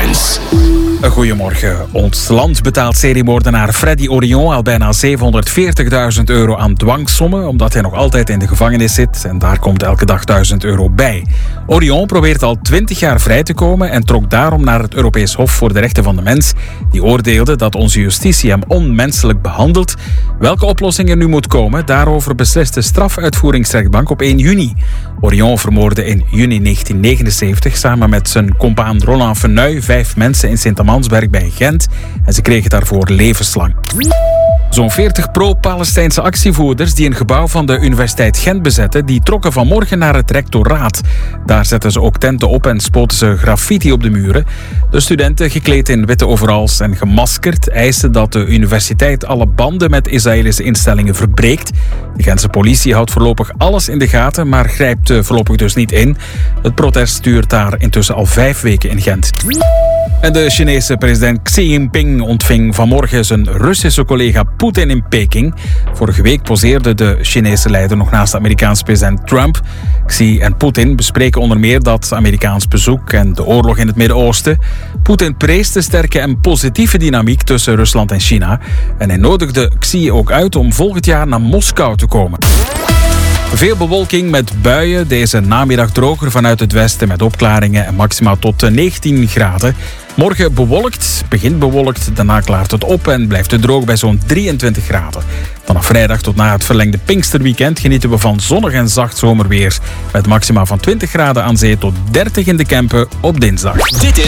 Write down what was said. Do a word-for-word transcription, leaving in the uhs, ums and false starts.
Lens. Goedemorgen. Ons land betaalt seriemoordenaar Freddy Orion al bijna zevenhonderdveertigduizend euro aan dwangsommen, omdat hij nog altijd in de gevangenis zit en daar komt elke dag duizend euro bij. Orion probeert al twintig jaar vrij te komen en trok daarom naar het Europees Hof voor de Rechten van de Mens. Die oordeelde dat onze justitie hem onmenselijk behandelt. Welke oplossing er nu moet komen, daarover beslist de strafuitvoeringsrechtbank op één juni. Orion vermoordde in juni negentien negenenzeventig samen met zijn compaan Roland Feneuil vijf mensen in Sint-Amansberg bij Gent en ze kregen daarvoor levenslang. Zo'n veertig pro-Palestijnse actievoerders die een gebouw van de Universiteit Gent bezetten, die trokken vanmorgen naar het rectoraat. Daar zetten ze ook tenten op en spoten ze graffiti op de muren. De studenten, gekleed in witte overals en gemaskerd, eisten dat de universiteit alle banden met Israëlische instellingen verbreekt. De Gentse politie houdt voorlopig alles in de gaten, maar grijpt voorlopig dus niet in. Het protest duurt daar intussen al vijf weken in Gent. En de Chinese president Xi Jinping ontving vanmorgen zijn Russische collega Poetin in Peking. Vorige week poseerde de Chinese leider nog naast de Amerikaanse president Trump. Xi en Poetin bespreken onder meer dat Amerikaans bezoek en de oorlog in het Midden-Oosten. Poetin prees de sterke en positieve dynamiek tussen Rusland en China. En hij nodigde Xi ook uit om volgend jaar naar Moskou te komen. Veel bewolking met buien. Deze namiddag droger vanuit het westen met opklaringen en maximaal tot negentien graden. Morgen bewolkt, begint bewolkt, daarna klaart het op en blijft het droog bij zo'n drieëntwintig graden. Vanaf vrijdag tot na het verlengde Pinksterweekend genieten we van zonnig en zacht zomerweer. Met maxima van twintig graden aan zee tot dertig in de Kempen op dinsdag. Dit is